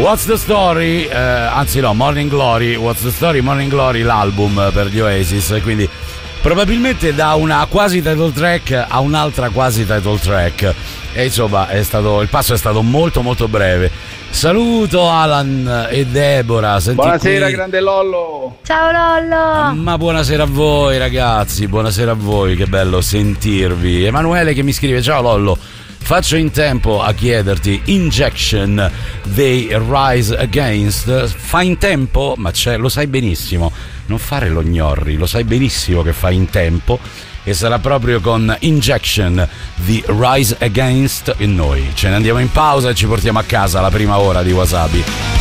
What's the Story, anzi no, Morning Glory, What's the Story, Morning Glory, l'album per gli Oasis, quindi probabilmente da una quasi title track a un'altra quasi title track, e insomma il passo è stato molto molto breve. Saluto Alan e Deborah. Buonasera qui. grande Lollo. Ciao Lollo. Ma buonasera a voi ragazzi, buonasera a voi, che bello sentirvi. Emanuele che mi scrive: ciao Lollo, faccio in tempo a chiederti Injection dei Rise Against. Fa in tempo? Ma lo sai benissimo, non fare lo gnorri, lo sai benissimo che fa in tempo, e sarà proprio con Injection di Rise Against, e noi ce ne andiamo in pausa e ci portiamo a casa la prima ora di Wasabi.